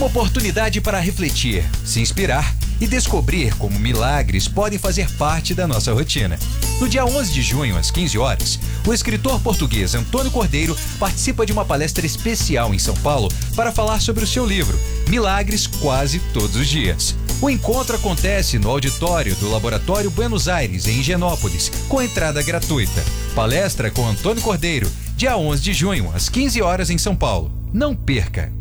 Uma oportunidade para refletir, se inspirar e descobrir como milagres podem fazer parte da nossa rotina. No dia 11 de junho, às 15 horas, o escritor português Antônio Cordeiro participa de uma palestra especial em São Paulo para falar sobre o seu livro, Milagres Quase Todos os Dias. O encontro acontece no auditório do Laboratório Buenos Aires, em Higienópolis, com entrada gratuita. Palestra com Antônio Cordeiro, dia 11 de junho, às 15 horas em São Paulo. Não perca!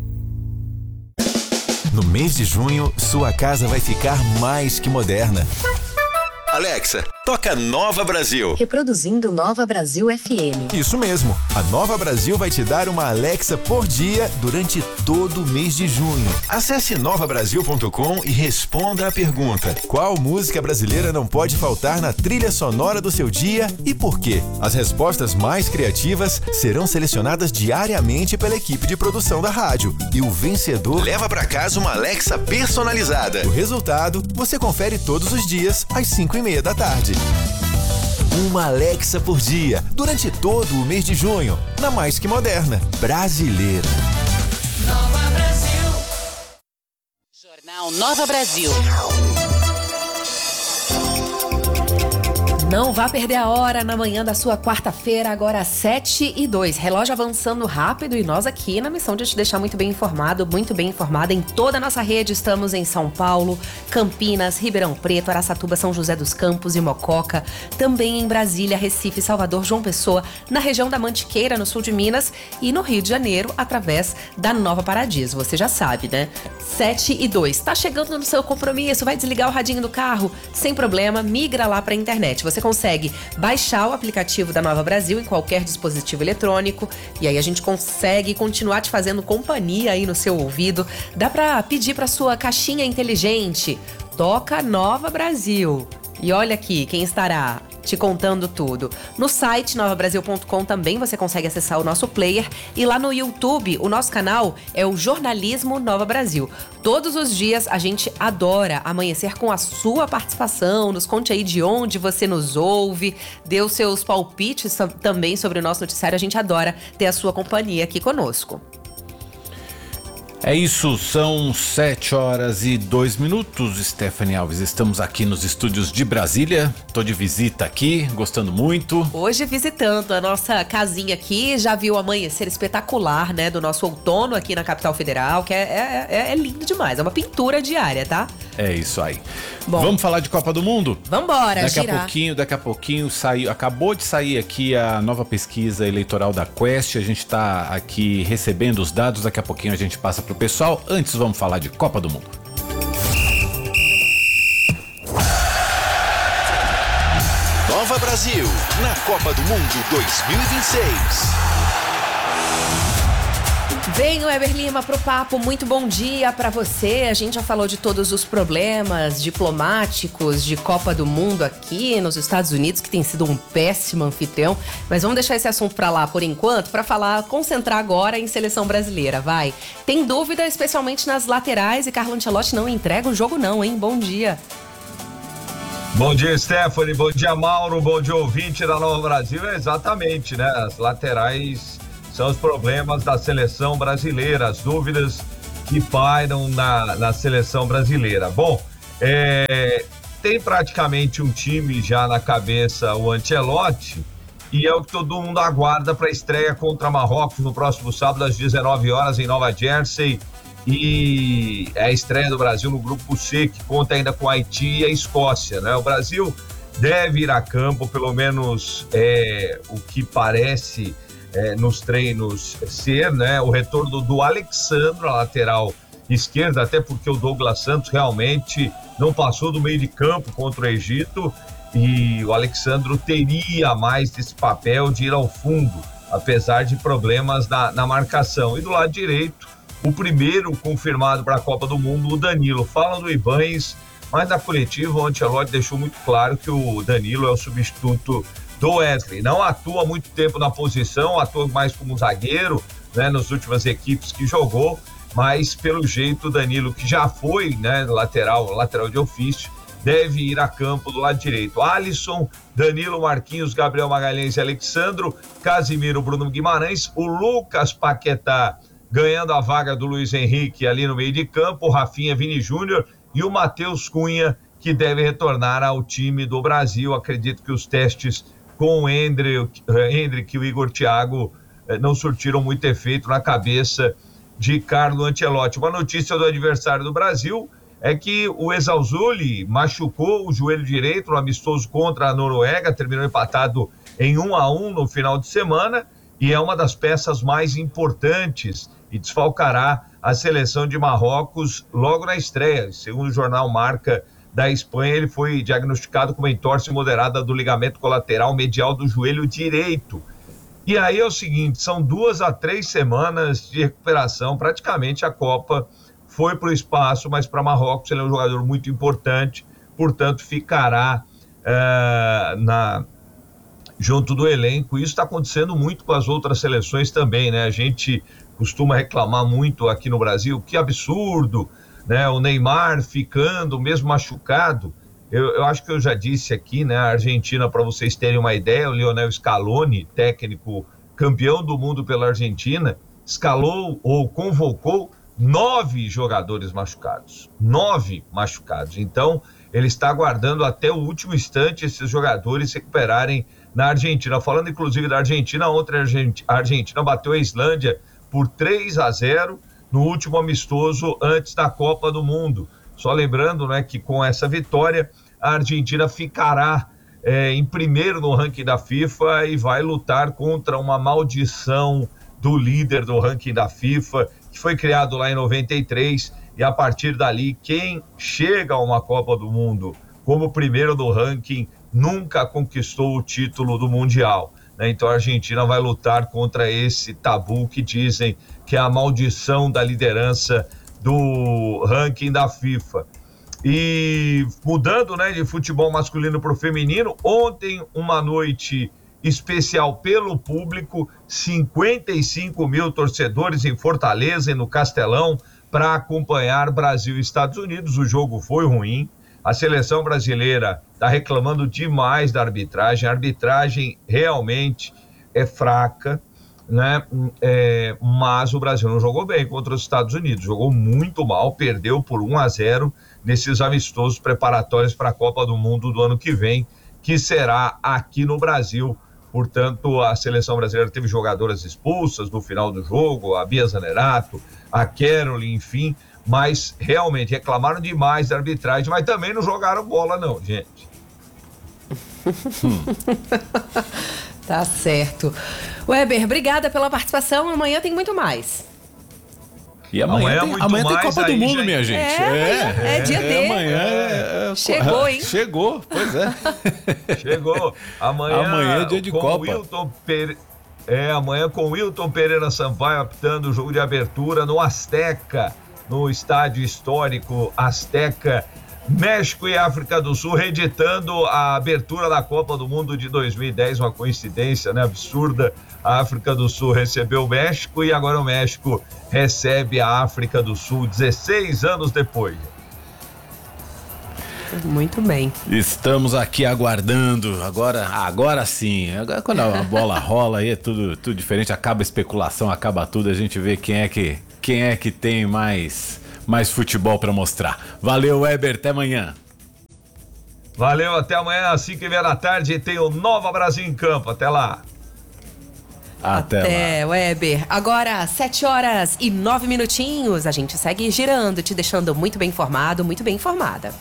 No mês de junho, sua casa vai ficar mais que moderna. Alexa, toca Nova Brasil. Reproduzindo Nova Brasil FM. Isso mesmo. A Nova Brasil vai te dar uma Alexa por dia durante todo o mês de junho. Acesse novabrasil.com e responda a pergunta: qual música brasileira não pode faltar na trilha sonora do seu dia e por quê? As respostas mais criativas serão selecionadas diariamente pela equipe de produção da rádio. E o vencedor leva pra casa uma Alexa personalizada. O resultado você confere todos os dias às 5:30 da tarde. Uma Alexa por dia, durante todo o mês de junho, na mais que moderna, brasileira. Nova Brasil. Jornal Nova Brasil. Não vá perder a hora na manhã da sua quarta-feira, agora às 7:02. Relógio avançando rápido e nós aqui na missão de te deixar muito bem informado, muito bem informada em toda a nossa rede. Estamos em São Paulo, Campinas, Ribeirão Preto, Araçatuba, São José dos Campos e Mococa. Também em Brasília, Recife, Salvador, João Pessoa, na região da Mantiqueira, no sul de Minas, e no Rio de Janeiro, através da Nova Paradiso. Você já sabe, né? 7:02. Tá chegando no seu compromisso, vai desligar o radinho do carro? Sem problema, migra lá pra internet. Você consegue baixar o aplicativo da Nova Brasil em qualquer dispositivo eletrônico e aí a gente consegue continuar te fazendo companhia aí no seu ouvido. Dá pra pedir pra sua caixinha inteligente: toca Nova Brasil. E olha aqui quem estará te contando tudo. No site novabrasil.com também você consegue acessar o nosso player, e lá no YouTube o nosso canal é o Jornalismo Nova Brasil. Todos os dias a gente adora amanhecer com a sua participação. Nos conte aí de onde você nos ouve, dê os seus palpites também sobre o nosso noticiário. A gente adora ter a sua companhia aqui conosco. É isso, são 7:02. Stephanie Alves, estamos aqui nos estúdios de Brasília. Tô de visita aqui, gostando muito. Hoje visitando a nossa casinha aqui, já viu o amanhecer espetacular, né, do nosso outono aqui na capital federal, que é lindo demais, é uma pintura diária, tá? É isso aí. Bom, vamos falar de Copa do Mundo? Vambora, Daqui a pouquinho acabou de sair aqui a nova pesquisa eleitoral da Quest. A gente tá aqui recebendo os dados, daqui a pouquinho a gente passa pro pessoal. Antes vamos falar de Copa do Mundo. Nova Brasil, na Copa do Mundo 2026. Vem o Eber Lima pro papo, muito bom dia pra você. A gente já falou de todos os problemas diplomáticos de Copa do Mundo aqui nos Estados Unidos, que tem sido um péssimo anfitrião, mas vamos deixar esse assunto pra lá por enquanto, pra concentrar agora em seleção brasileira, vai. Tem dúvida, especialmente nas laterais, e Carlo Ancelotti não entrega o jogo não, hein? Bom dia. Bom dia, Stephanie, bom dia, Mauro, bom dia, ouvinte da Nova Brasil. Exatamente, né? As laterais são os problemas da seleção brasileira, as dúvidas que pairam na seleção brasileira. Bom, tem praticamente um time já na cabeça, o Ancelotti, e é o que todo mundo aguarda para a estreia contra Marrocos no próximo sábado às 19 horas em Nova Jersey, e é a estreia do Brasil no grupo C, que conta ainda com Haiti e a Escócia, né? O Brasil deve ir a campo, pelo menos o que parece nos treinos ser, né, o retorno do Alexandro, a lateral esquerda, até porque o Douglas Santos realmente não passou do meio de campo contra o Egito, e o Alexandro teria mais desse papel de ir ao fundo, apesar de problemas na marcação. E do lado direito, o primeiro confirmado para a Copa do Mundo, o Danilo. Fala do Ibanes, mas na coletiva o Ancelotti deixou muito claro que o Danilo é o substituto do Wesley. Não atua muito tempo na posição, atua mais como zagueiro, né, nas últimas equipes que jogou, mas pelo jeito o Danilo, que já foi, né, lateral de ofício, deve ir a campo do lado direito. Alisson, Danilo, Marquinhos, Gabriel Magalhães e Alexandro, Casimiro, Bruno Guimarães, o Lucas Paquetá ganhando a vaga do Luiz Henrique ali no meio de campo, o Rafinha, Vini Júnior e o Matheus Cunha, que deve retornar ao time do Brasil. Acredito que os testes com o Endrick e o Igor Thiago não surtiram muito efeito na cabeça de Carlo Ancelotti. Uma notícia do adversário do Brasil é que o Esalzuli machucou o joelho direito no amistoso contra a Noruega, terminou empatado em 1-1 no final de semana, e é uma das peças mais importantes e desfalcará a seleção de Marrocos logo na estreia. Segundo o jornal Marca da Espanha, ele foi diagnosticado com uma entorse moderada do ligamento colateral medial do joelho direito. E aí é o seguinte, são 2 a 3 semanas de recuperação, praticamente a Copa foi para o espaço, mas para Marrocos ele é um jogador muito importante, portanto ficará junto do elenco. Isso está acontecendo muito com as outras seleções também, né? A gente costuma reclamar muito aqui no Brasil, que absurdo, né? O Neymar ficando mesmo machucado. Eu acho que eu já disse aqui, né? A Argentina, para vocês terem uma ideia, o Lionel Scaloni, técnico campeão do mundo pela Argentina, escalou ou convocou 9 jogadores machucados. 9 machucados. Então, ele está aguardando até o último instante esses jogadores se recuperarem na Argentina. Falando inclusive da Argentina, ontem a Argentina bateu a Islândia por 3-0 no último amistoso antes da Copa do Mundo. Só lembrando, né, que com essa vitória a Argentina ficará em primeiro no ranking da FIFA e vai lutar contra uma maldição do líder do ranking da FIFA, que foi criado lá em 93, e a partir dali quem chega a uma Copa do Mundo como primeiro do ranking nunca conquistou o título do Mundial, né? Então a Argentina vai lutar contra esse tabu que dizem que é a maldição da liderança do ranking da FIFA. E mudando, né, de futebol masculino para o feminino, ontem uma noite especial pelo público, 55 mil torcedores em Fortaleza e no Castelão para acompanhar Brasil e Estados Unidos. O jogo foi ruim, a seleção brasileira está reclamando demais da arbitragem, a arbitragem realmente é fraca, né? Mas o Brasil não jogou bem contra os Estados Unidos, jogou muito mal, perdeu por 1-0 nesses amistosos preparatórios para a Copa do Mundo do ano que vem, que será aqui no Brasil. Portanto, a seleção brasileira teve jogadoras expulsas no final do jogo, a Bia Zanerato, a Caroline, enfim, mas realmente reclamaram demais da arbitragem, mas também não jogaram bola não, gente. Tá certo. Weber, obrigada pela participação. Amanhã tem muito mais. E amanhã tem Copa do Mundo, minha gente. É dia D. Amanhã chegou, hein? Chegou, pois é. Chegou. Amanhã é dia de Copa. Amanhã com o Wilton Pereira Sampaio apitando o jogo de abertura no Azteca, no estádio histórico Azteca. México e África do Sul reeditando a abertura da Copa do Mundo de 2010, uma coincidência, né, absurda. A África do Sul recebeu o México e agora o México recebe a África do Sul 16 anos depois. Muito bem. Estamos aqui aguardando, agora sim, agora quando a bola rola aí é tudo diferente, acaba a especulação, acaba tudo, a gente vê quem é que tem mais futebol para mostrar. Valeu, Weber, até amanhã. Valeu, até amanhã, às 5h30 da tarde, tem o Nova Brasil em campo, até lá. Até lá, Weber. Agora, 7h09, a gente segue girando, te deixando muito bem informado, muito bem informada.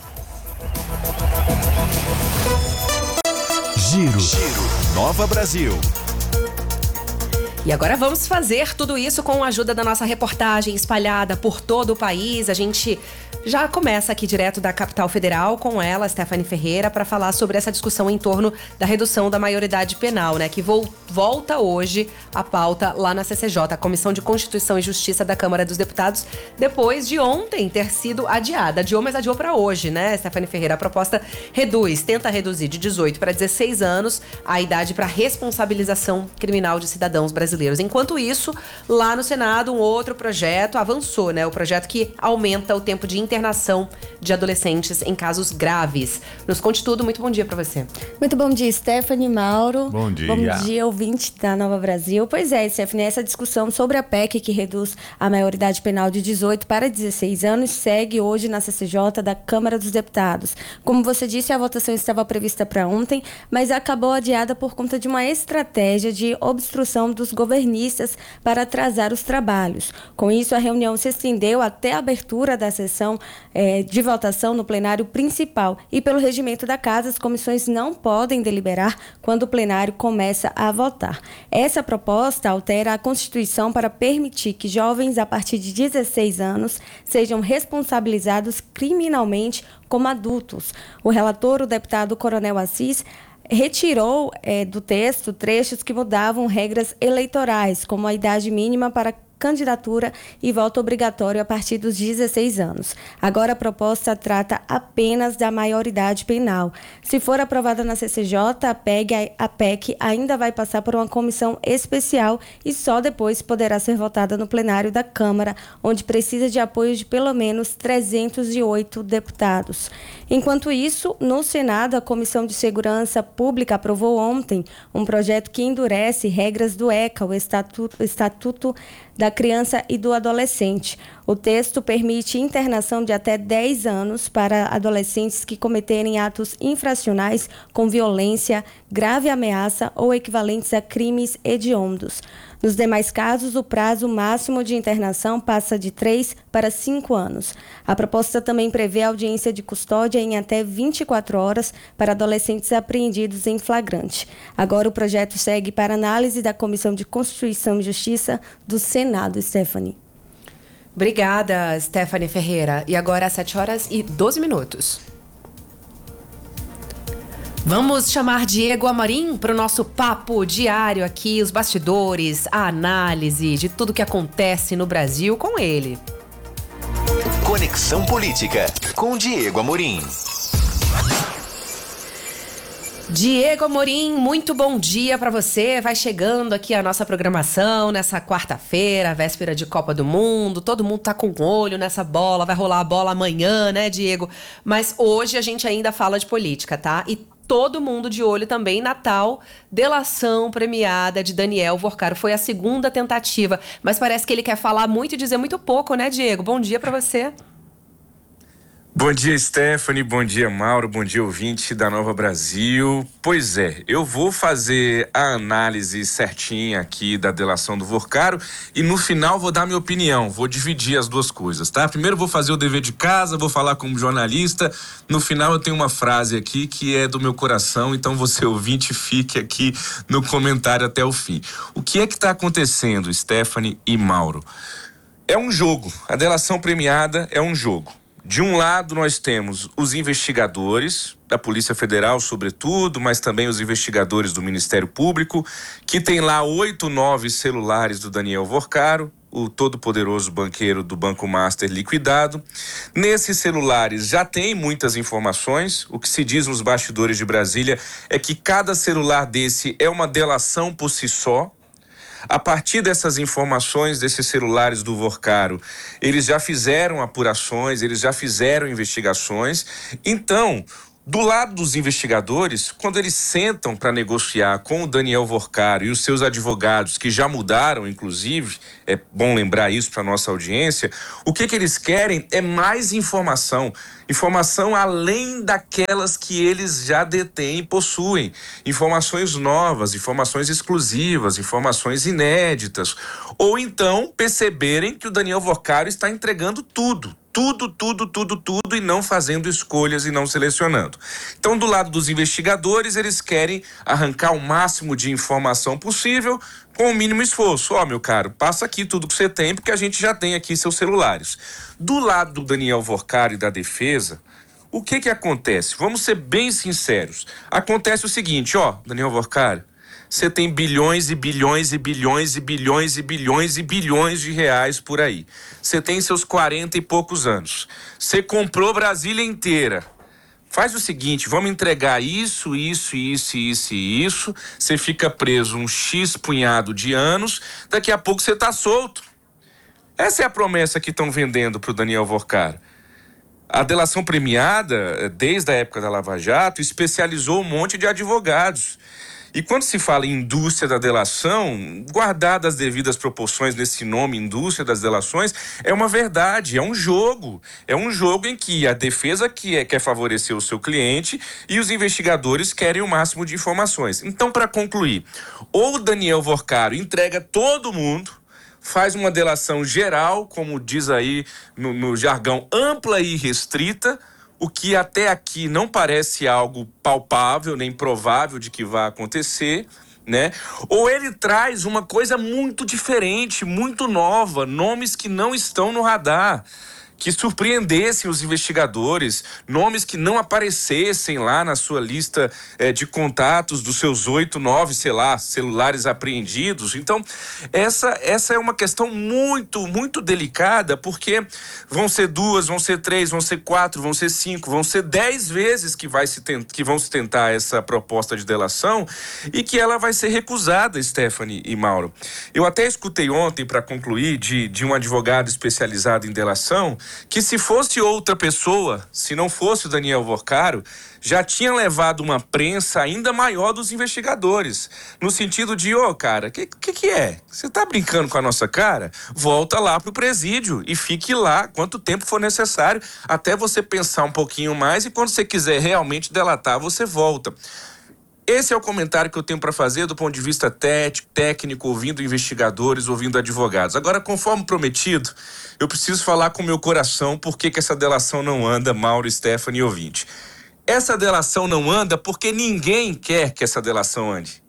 Giro Nova Brasil. E agora vamos fazer tudo isso com a ajuda da nossa reportagem espalhada por todo o país. A gente já começa aqui direto da capital federal com ela, Stephanie Ferreira, para falar sobre essa discussão em torno da redução da maioridade penal, né? Que volta hoje a pauta lá na CCJ, a Comissão de Constituição e Justiça da Câmara dos Deputados, depois de ontem ter sido adiada. Adiou, mas adiou para hoje, né, Stephanie Ferreira? A proposta tenta reduzir de 18 para 16 anos a idade para responsabilização criminal de cidadãos brasileiros brasileiros. Enquanto isso, lá no Senado, um outro projeto avançou, né? O projeto que aumenta o tempo de internação de adolescentes em casos graves. Nos conte tudo, muito bom dia para você. Muito bom dia, Stephanie, Mauro. Bom dia. Bom dia, ouvinte da Nova Brasil. Pois é, Stephanie, essa discussão sobre a PEC que reduz a maioridade penal de 18 para 16 anos segue hoje na CCJ da Câmara dos Deputados. Como você disse, a votação estava prevista para ontem, mas acabou adiada por conta de uma estratégia de obstrução dos governistas para atrasar os trabalhos. Com isso, a reunião se estendeu até a abertura da sessão de votação no plenário principal. E pelo regimento da Casa, as comissões não podem deliberar quando o plenário começa a votar. Essa proposta altera a Constituição para permitir que jovens a partir de 16 anos sejam responsabilizados criminalmente como adultos. O relator, o deputado Coronel Assis, retirou do texto trechos que mudavam regras eleitorais, como a idade mínima para candidatura e voto obrigatório a partir dos 16 anos. Agora a proposta trata apenas da maioridade penal. Se for aprovada na CCJ, a PEC ainda vai passar por uma comissão especial e só depois poderá ser votada no plenário da Câmara, onde precisa de apoio de pelo menos 308 deputados. Enquanto isso, no Senado, a Comissão de Segurança Pública aprovou ontem um projeto que endurece regras do ECA, o Estatuto da Criança e do Adolescente. O texto permite internação de até 10 anos para adolescentes que cometerem atos infracionais com violência, grave ameaça ou equivalentes a crimes hediondos. Nos demais casos, o prazo máximo de internação passa de 3 para 5 anos. A proposta também prevê audiência de custódia em até 24 horas para adolescentes apreendidos em flagrante. Agora o projeto segue para análise da Comissão de Constituição e Justiça do Senado, Stephanie. Obrigada, Stephanie Ferreira. E agora às 7h12. Vamos chamar Diego Amorim para o nosso papo diário aqui, os bastidores, a análise de tudo que acontece no Brasil com ele. Conexão Política, com Diego Amorim. Diego Amorim, muito bom dia para você. Vai chegando aqui a nossa programação nessa quarta-feira, véspera de Copa do Mundo. Todo mundo tá com olho nessa bola, vai rolar a bola amanhã, né, Diego? Mas hoje a gente ainda fala de política, tá? E todo mundo de olho também na tal delação premiada de Daniel Worcaro. Foi a segunda tentativa, mas parece que ele quer falar muito e dizer muito pouco, né, Diego? Bom dia para você. Bom dia, Stephanie, bom dia, Mauro, bom dia, ouvinte da Nova Brasil. Pois é, eu vou fazer a análise certinha aqui da delação do Worcaro e no final vou dar minha opinião, vou dividir as duas coisas, tá? Primeiro vou fazer o dever de casa, vou falar como jornalista, no final eu tenho uma frase aqui que é do meu coração, então você ouvinte fique aqui no comentário até o fim. O que é que está acontecendo, Stephanie e Mauro? É um jogo, a delação premiada é um jogo. De um lado, nós temos os investigadores da Polícia Federal, sobretudo, mas também os investigadores do Ministério Público, que tem lá 8, 9 celulares do Daniel Worcaro, o todo-poderoso banqueiro do Banco Master liquidado. Nesses celulares já tem muitas informações. O que se diz nos bastidores de Brasília é que cada celular desse é uma delação por si só. A partir dessas informações, desses celulares do Worcaro, eles já fizeram apurações, eles já fizeram investigações. Então, do lado dos investigadores, quando eles sentam para negociar com o Daniel Worcaro e os seus advogados, que já mudaram, inclusive, é bom lembrar isso para a nossa audiência, o que eles querem é mais informação. Informação além daquelas que eles já detêm e possuem. Informações novas, informações exclusivas, informações inéditas. Ou então perceberem que o Daniel Worcaro está entregando tudo e não fazendo escolhas e não selecionando. Então, do lado dos investigadores, eles querem arrancar o máximo de informação possível com o mínimo esforço. Ó, meu caro, passa aqui tudo que você tem, porque a gente já tem aqui seus celulares. Do lado do Daniel Worcaro e da defesa, o que acontece? Vamos ser bem sinceros. Acontece o seguinte, ó, Daniel Worcaro, você tem bilhões e bilhões e bilhões e bilhões e bilhões e bilhões de reais por aí. Você tem seus 40 e poucos anos. Você comprou Brasília inteira. faz o seguinte, vamos entregar isso, você fica preso um X punhado de anos, daqui a pouco você tá solto. Essa é a promessa que estão vendendo pro Daniel Vorcaro. A delação premiada, desde a época da Lava Jato, especializou um monte de advogados. E quando se fala em indústria da delação, guardadas as devidas proporções nesse nome, indústria das delações, é uma verdade, é um jogo. É um jogo em que a defesa quer favorecer o seu cliente e os investigadores querem o máximo de informações. Então, para concluir, ou o Daniel Vorcaro entrega todo mundo, faz uma delação geral, como diz aí no jargão, ampla e restrita, o que até aqui não parece algo palpável, nem provável de que vá acontecer, né? Ou ele traz uma coisa muito diferente, muito nova, nomes que não estão no radar, que surpreendessem os investigadores, nomes que não aparecessem lá na sua lista de contatos dos seus 8, 9, sei lá, celulares apreendidos. Então, essa é uma questão muito, muito delicada, porque vão ser 2, vão ser 3, vão ser 4, vão ser 5, vão ser 10 vezes que vão se tentar essa proposta de delação e que ela vai ser recusada, Stephanie e Mauro. Eu até escutei ontem, para concluir, de um advogado especializado em delação, que se fosse outra pessoa, se não fosse o Daniel Vorcaro, já tinha levado uma prensa ainda maior dos investigadores. No sentido de, cara, que é? Você tá brincando com a nossa cara? Volta lá pro presídio e fique lá quanto tempo for necessário, até você pensar um pouquinho mais e quando você quiser realmente delatar, você volta. Esse é o comentário que eu tenho para fazer do ponto de vista técnico, ouvindo investigadores, ouvindo advogados. Agora, conforme prometido, eu preciso falar com o meu coração por que essa delação não anda, Mauro, Stephanie e ouvinte. Essa delação não anda porque ninguém quer que essa delação ande.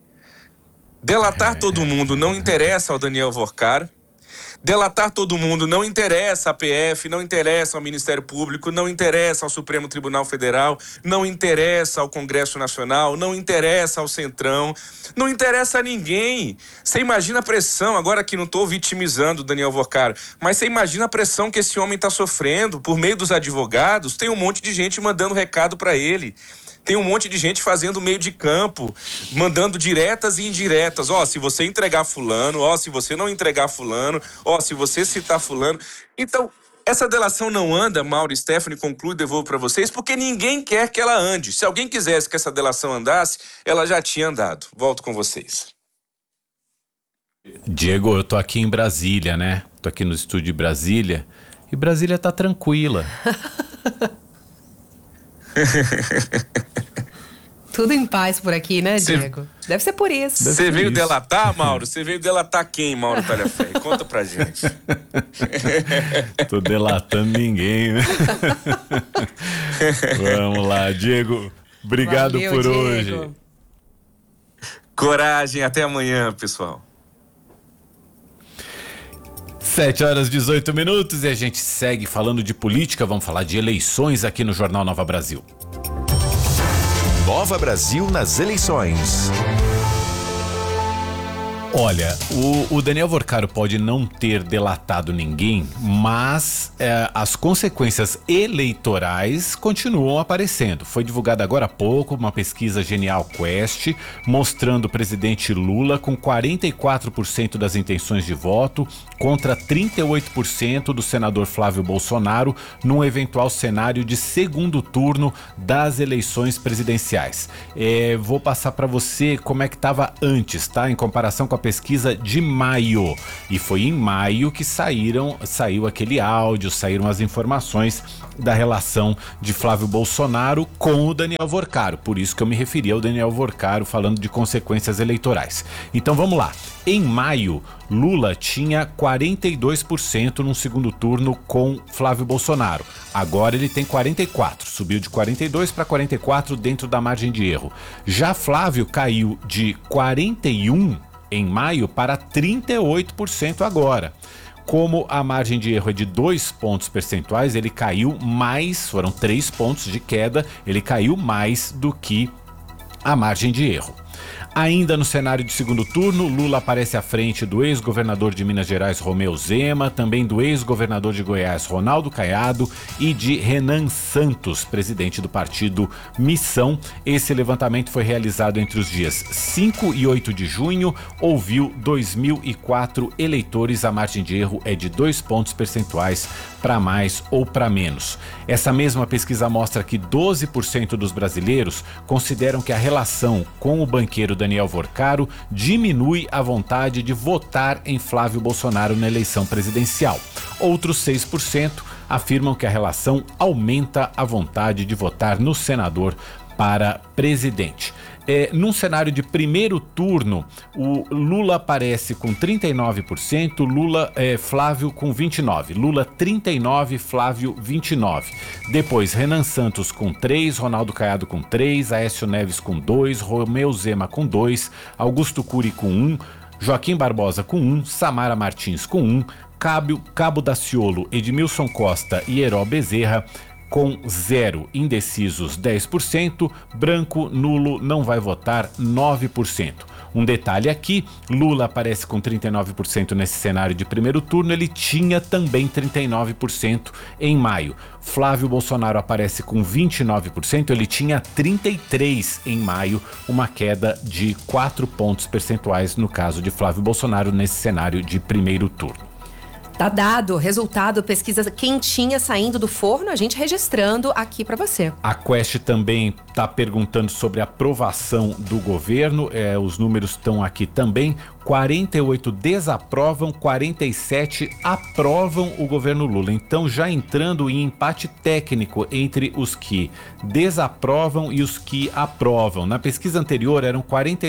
Delatar todo mundo não interessa ao Daniel Vorcaro. Delatar todo mundo não interessa à PF, não interessa ao Ministério Público, não interessa ao Supremo Tribunal Federal, não interessa ao Congresso Nacional, não interessa ao Centrão, não interessa a ninguém. Você imagina a pressão, agora que não estou vitimizando o Daniel Vorcaro, mas você imagina a pressão que esse homem está sofrendo por meio dos advogados, tem um monte de gente mandando recado para ele. Tem um monte de gente fazendo meio de campo, mandando diretas e indiretas. Se você entregar fulano, se você não entregar fulano, se você citar fulano. Então, essa delação não anda, Mauro e Stephanie, concluo e devolvo para vocês, porque ninguém quer que ela ande. Se alguém quisesse que essa delação andasse, ela já tinha andado. Volto com vocês. Diego, eu tô aqui em Brasília, né? Tô aqui no estúdio de Brasília e Brasília tá tranquila. Tudo em paz por aqui, né, Diego? Deve ser por isso. Você veio delatar, Mauro? Você veio delatar quem, Mauro Talhafé? Conta pra gente. Tô delatando ninguém, né? Vamos lá, Diego. Obrigado. Valeu, por Diego. Hoje. Coragem, até amanhã, pessoal. 7h18 e a gente segue falando de política, vamos falar de eleições aqui no Jornal Nova Brasil. Nova Brasil nas eleições. Olha, o Daniel Vorcaro pode não ter delatado ninguém, mas as consequências eleitorais continuam aparecendo. Foi divulgada agora há pouco uma pesquisa Genial Quest mostrando o presidente Lula com 44% das intenções de voto contra 38% do senador Flávio Bolsonaro num eventual cenário de segundo turno das eleições presidenciais. Vou passar para você como é que estava antes, tá? Em comparação com a pesquisa de maio, e foi em maio que saiu aquele áudio, saíram as informações da relação de Flávio Bolsonaro com o Daniel Vorcaro, por isso que eu me referi ao Daniel Vorcaro falando de consequências eleitorais. Então vamos lá, em maio Lula tinha 42% no segundo turno com Flávio Bolsonaro, agora ele tem 44%, subiu de 42% para 44% dentro da margem de erro. Já Flávio caiu de 41% em maio para 38% agora. Como a margem de erro é de 2 pontos percentuais, ele caiu mais, foram 3 pontos de queda, ele caiu mais do que a margem de erro. Ainda no cenário de segundo turno, Lula aparece à frente do ex-governador de Minas Gerais, Romeu Zema, também do ex-governador de Goiás, Ronaldo Caiado, e de Renan Santos, presidente do partido Missão. Esse levantamento foi realizado entre os dias 5 e 8 de junho, ouviu 2.004 eleitores, a margem de erro é de 2 pontos percentuais para mais ou para menos. Essa mesma pesquisa mostra que 12% dos brasileiros consideram que a relação com o banqueiro Daniel Vorcaro diminui a vontade de votar em Flávio Bolsonaro na eleição presidencial. Outros 6% afirmam que a relação aumenta a vontade de votar no senador para presidente. Num cenário de primeiro turno, o Lula aparece com 39%, Flávio com 29%. Lula 39%, Flávio 29%. Depois, Renan Santos com 3%, Ronaldo Caiado com 3%, Aécio Neves com 2%, Romeu Zema com 2%, Augusto Cury com 1%, Joaquim Barbosa com 1%, Samara Martins com 1%, Cabo Daciolo, Edmilson Costa e Heró Bezerra com 0, indecisos 10%, branco, nulo, não vai votar 9%. Um detalhe aqui, Lula aparece com 39% nesse cenário de primeiro turno, ele tinha também 39% em maio. Flávio Bolsonaro aparece com 29%, ele tinha 33% em maio, uma queda de 4 pontos percentuais no caso de Flávio Bolsonaro nesse cenário de primeiro turno. Tá dado, resultado, pesquisa quentinha saindo do forno, a gente registrando aqui para você. A Quest também tá perguntando sobre a aprovação do governo, os números estão aqui também. 48 desaprovam, 47 aprovam o governo Lula. Então já entrando em empate técnico entre os que desaprovam e os que aprovam. Na pesquisa anterior eram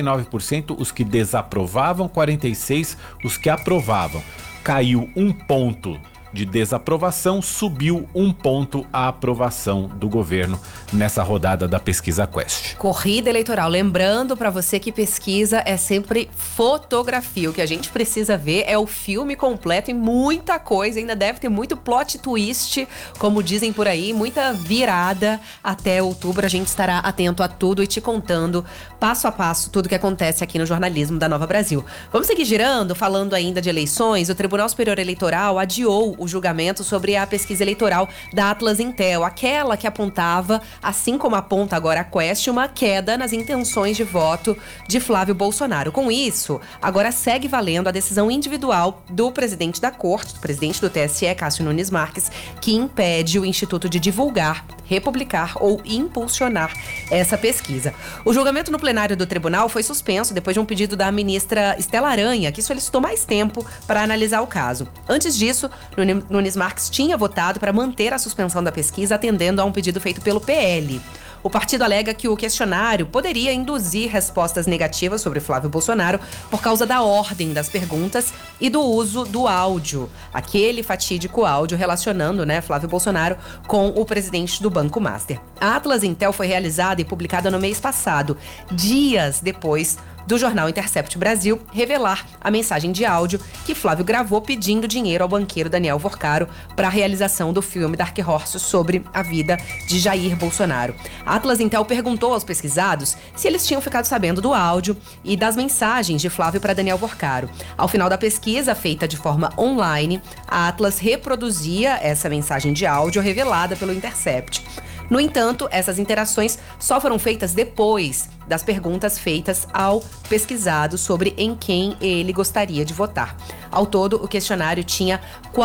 49% os que desaprovavam, 46% os que aprovavam. Caiu 1 ponto de desaprovação, subiu 1 ponto a aprovação do governo nessa rodada da pesquisa Quest. Corrida eleitoral. Lembrando para você que pesquisa é sempre fotografia. O que a gente precisa ver é o filme completo e muita coisa. Ainda deve ter muito plot twist, como dizem por aí, muita virada até outubro. A gente estará atento a tudo e te contando passo a passo tudo que acontece aqui no jornalismo da Nova Brasil. Vamos seguir girando, falando ainda de eleições. O Tribunal Superior Eleitoral adiou o julgamento sobre a pesquisa eleitoral da Atlas Intel, aquela que apontava, assim como aponta agora a Quest, uma queda nas intenções de voto de Flávio Bolsonaro. Com isso, agora segue valendo a decisão individual do presidente da Corte, do presidente do TSE, Cássio Nunes Marques, que impede o Instituto de divulgar, republicar ou impulsionar essa pesquisa. O julgamento no plenário do tribunal foi suspenso depois de um pedido da ministra Estela Aranha, que solicitou mais tempo para analisar o caso. Antes disso, Nunes Marques tinha votado para manter a suspensão da pesquisa, atendendo a um pedido feito pelo PL. O partido alega que o questionário poderia induzir respostas negativas sobre Flávio Bolsonaro por causa da ordem das perguntas e do uso do áudio, aquele fatídico áudio relacionando, Flávio Bolsonaro com o presidente do Banco Master. A Atlas Intel foi realizada e publicada no mês passado, dias depois do jornal Intercept Brasil revelar a mensagem de áudio que Flávio gravou pedindo dinheiro ao banqueiro Daniel Vorcaro para a realização do filme Dark Horse sobre a vida de Jair Bolsonaro. A Atlas Intel perguntou aos pesquisados se eles tinham ficado sabendo do áudio e das mensagens de Flávio para Daniel Vorcaro. Ao final da pesquisa, feita de forma online, a Atlas reproduzia essa mensagem de áudio revelada pelo Intercept. No entanto, essas interações só foram feitas depois das perguntas feitas ao pesquisado sobre em quem ele gostaria de votar. Ao todo, o questionário tinha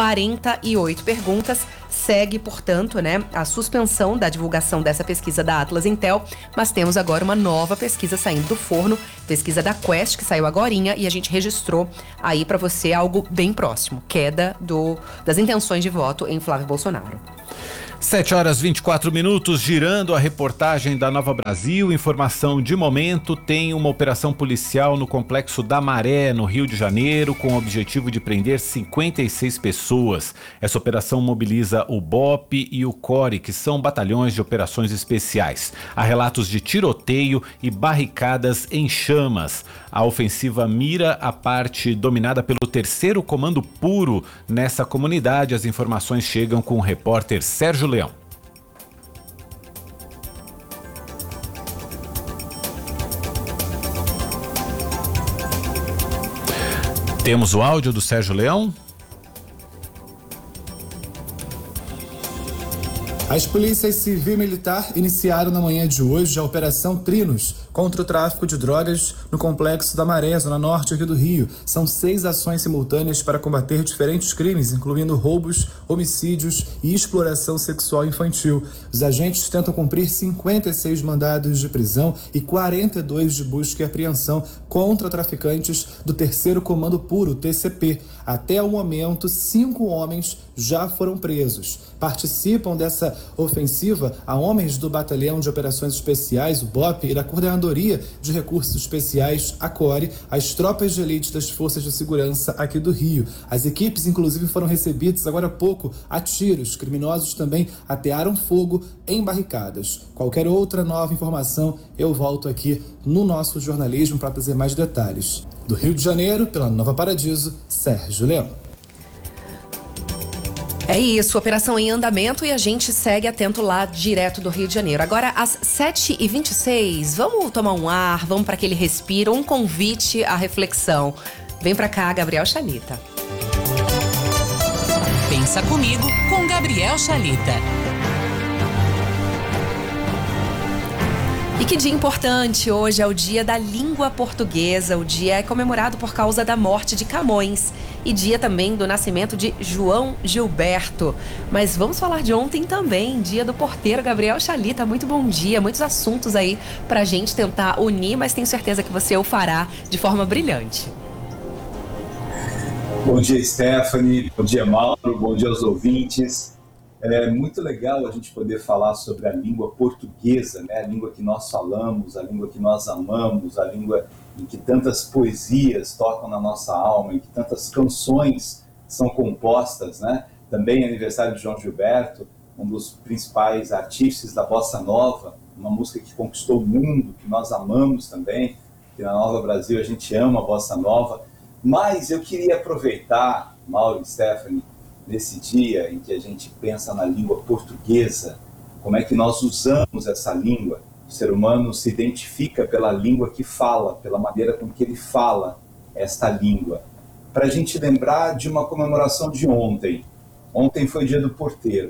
48 perguntas. Segue, portanto, a suspensão da divulgação dessa pesquisa da Atlas Intel, mas temos agora uma nova pesquisa saindo do forno, pesquisa da Quest, que saiu agorinha, e a gente registrou aí para você algo bem próximo, queda das intenções de voto em Flávio Bolsonaro. 7h24, girando a reportagem da Nova Brasil. Informação de momento: tem uma operação policial no Complexo da Maré, no Rio de Janeiro, com o objetivo de prender 56 pessoas. Essa operação mobiliza o BOPE e o CORE, que são batalhões de operações especiais. Há relatos de tiroteio e barricadas em chamas. A ofensiva mira a parte dominada pelo 3º Comando Puro nessa comunidade. As informações chegam com o repórter Sérgio Leão. Temos o áudio do Sérgio Leão? As polícias civil e militar iniciaram na manhã de hoje a Operação Trinos contra o tráfico de drogas no Complexo da Maré, zona norte aqui do Rio. São 6 ações simultâneas para combater diferentes crimes, incluindo roubos, homicídios e exploração sexual infantil. Os agentes tentam cumprir 56 mandados de prisão e 42 de busca e apreensão contra traficantes do 3º Comando Puro, TCP. Até o momento, 5 homens já foram presos. Participam dessa ofensiva a homens do Batalhão de Operações Especiais, o BOP, e da Coordenadoria de Recursos Especiais, a CORE, as tropas de elite das Forças de Segurança aqui do Rio. As equipes, inclusive, foram recebidas agora há pouco a tiros. Criminosos também atearam fogo em barricadas. Qualquer outra nova informação, eu volto aqui no nosso jornalismo para trazer mais detalhes. Do Rio de Janeiro, pela Nova Paradiso, Sérgio Leão. É isso, operação em andamento e a gente segue atento lá direto do Rio de Janeiro. Agora, às 7h26, vamos tomar um ar, vamos para aquele respiro, um convite à reflexão. Vem para cá, Gabriel Chalita. Pensa comigo com Gabriel Chalita. E que dia importante, hoje é o dia da língua portuguesa, o dia é comemorado por causa da morte de Camões e dia também do nascimento de João Gilberto. Mas vamos falar de ontem também, dia do porteiro Gabriel Chalita. Muito bom dia, muitos assuntos aí pra gente tentar unir, mas tenho certeza que você o fará de forma brilhante. Bom dia, Stephanie, bom dia, Mauro, bom dia aos ouvintes. É muito legal a gente poder falar sobre a língua portuguesa, né? A língua que nós falamos, a língua que nós amamos, a língua em que tantas poesias tocam na nossa alma, em que tantas canções são compostas, né? Também é aniversário de João Gilberto, um dos principais artífices da Bossa Nova, uma música que conquistou o mundo, que nós amamos também, que na Nova Brasil a gente ama a Bossa Nova. Mas eu queria aproveitar, Mauro e Stephanie, nesse dia em que a gente pensa na língua portuguesa, como é que nós usamos essa língua. O ser humano se identifica pela língua que fala, pela maneira com que ele fala esta língua. Para a gente lembrar de uma comemoração de ontem. Ontem foi o dia do porteiro.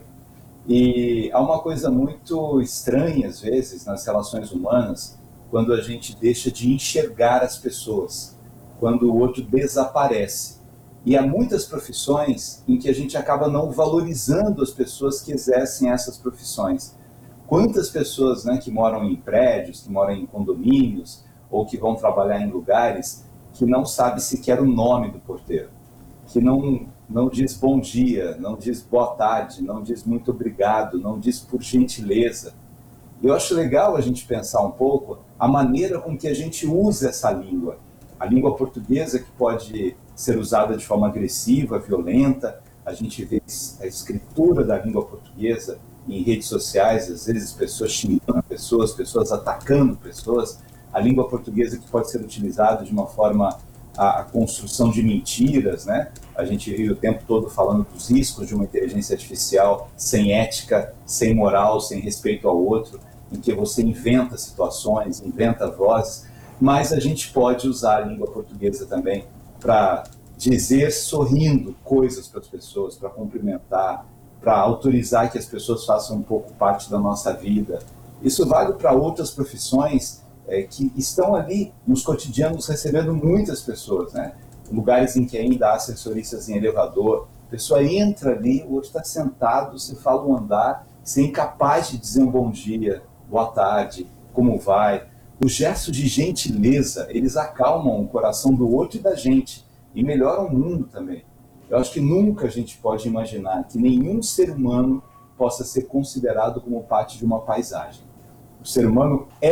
E há uma coisa muito estranha, às vezes, nas relações humanas, quando a gente deixa de enxergar as pessoas, quando o outro desaparece. E há muitas profissões em que a gente acaba não valorizando as pessoas que exercem essas profissões. Quantas pessoas, né, que moram em prédios, que moram em condomínios, ou que vão trabalhar em lugares, que não sabe sequer o nome do porteiro, que não diz bom dia, não diz boa tarde, não diz muito obrigado, não diz por gentileza. Eu acho legal a gente pensar um pouco a maneira com que a gente usa essa língua. A língua portuguesa que pode ser usada de forma agressiva, violenta. A gente vê a escritura da língua portuguesa em redes sociais, às vezes pessoas xingando pessoas atacando pessoas. A língua portuguesa que pode ser utilizada de uma forma a construção de mentiras, né? A gente vive o tempo todo falando dos riscos de uma inteligência artificial sem ética, sem moral, sem respeito ao outro, em que você inventa situações, inventa vozes, mas a gente pode usar a língua portuguesa também para dizer sorrindo coisas para as pessoas, para cumprimentar, para autorizar que as pessoas façam um pouco parte da nossa vida. Isso vale para outras profissões que estão ali nos cotidianos recebendo muitas pessoas, né? Lugares em que ainda há assessoristas em elevador, a pessoa entra ali, o outro está sentado, você fala um andar, você é incapaz de dizer um bom dia, boa tarde, como vai. Os gestos de gentileza, eles acalmam o coração do outro e da gente, e melhoram o mundo também. Eu acho que nunca a gente pode imaginar que nenhum ser humano possa ser considerado como parte de uma paisagem. O ser humano é